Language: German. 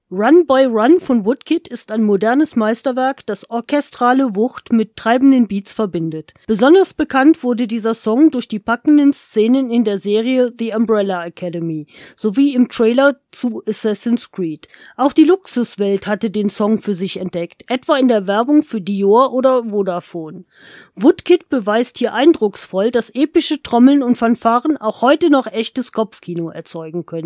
Run Boy Run von Woodkid ist ein modernes Meisterwerk, das orchestrale Wucht mit treibenden Beats verbindet. Besonders bekannt wurde dieser Song durch die packenden Szenen in der Serie The Umbrella Academy sowie im Trailer zu Assassin's Creed. Auch die Luxuswelt hatte den Song für sich entdeckt, etwa in der Werbung für Dior oder Vodafone. Woodkid beweist hier eindrucksvoll, dass epische Trommeln und Fanfaren auch heute noch echtes Kopfkino erzeugen können.